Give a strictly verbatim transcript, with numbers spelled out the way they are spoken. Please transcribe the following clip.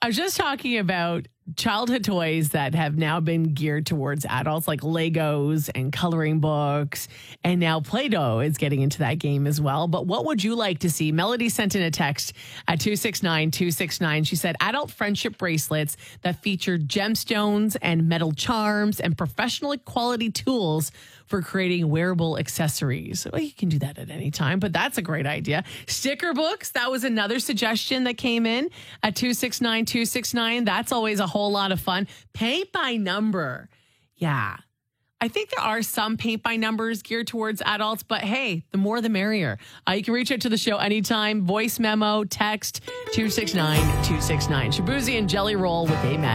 I was just talking about childhood toys that have now been geared towards adults, like Legos and coloring books. And now Play-Doh is getting into that game as well. But what would you like to see? Melody sent in a text at two six nine two six nine. She said, adult friendship bracelets that feature gemstones and metal charms and professional quality tools for creating wearable accessories. Well, you can do that at any time, but that's a great idea. Sticker books, that was another suggestion that came in at two six nine two six nine. That's always a whole lot of fun. Paint by number. Yeah. I think there are some paint by numbers geared towards adults, but hey, the more the merrier. Uh, you can reach out to the show anytime. Voice memo, text two six nine two six nine. Shabuzi and Jelly Roll with Amen.